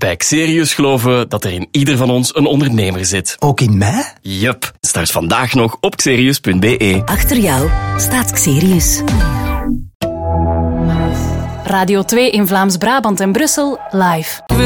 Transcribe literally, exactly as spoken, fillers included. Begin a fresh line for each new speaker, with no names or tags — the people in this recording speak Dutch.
Bij Xerius geloven we dat er in ieder van ons een ondernemer zit.
Ook in mij?
Yup. Start vandaag nog op xerius punt b e.
Achter jou staat Xerius.
Radio twee in Vlaams-Brabant en Brussel live.